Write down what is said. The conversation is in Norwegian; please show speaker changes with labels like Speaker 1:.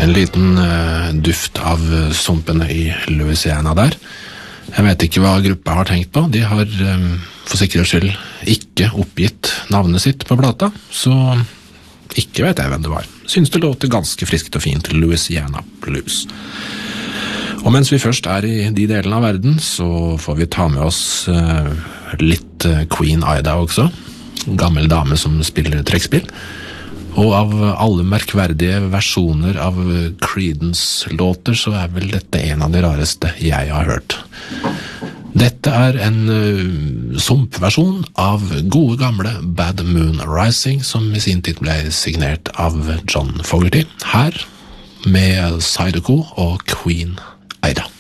Speaker 1: En liten duft av sumpene i Louisiana der. Jeg vet ikke hva gruppa har tenkt på. De har for sikkerhets skyld ikke oppgitt navnet sitt på plata, så ikke vet jeg hvem det var. Synes det låter ganske friskt og fint, Louisiana Blues. Og mens vi først er i de delene av verden, så får vi ta med oss litt Queen Ida også. En gammel dame som spiller trekkspill. Og av alle merkverdige versjoner av Creedence-låter, så er vel dette en av de rareste jeg har hørt. Dette er en sumpversjon av gode gamle Bad Moon Rising, som i sin tid ble signert av John Fogerty. Her med Zydeco og Queen Ida.